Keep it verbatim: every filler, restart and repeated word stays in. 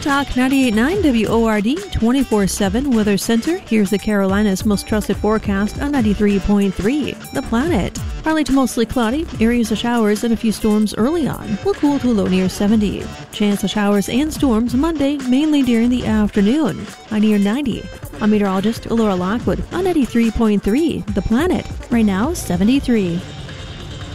Talk ninety-eight point nine W O R D twenty-four seven Weather Center. Here's the Carolinas' most trusted forecast on ninety-three point three The Planet. Partly to mostly cloudy, areas of showers and a few storms early on. Will cool to a low near seventy. Chance of showers and storms Monday, mainly during the afternoon. High near ninety. I'm meteorologist Laura Lockwood on ninety-three point three The Planet. Right now, seventy-three.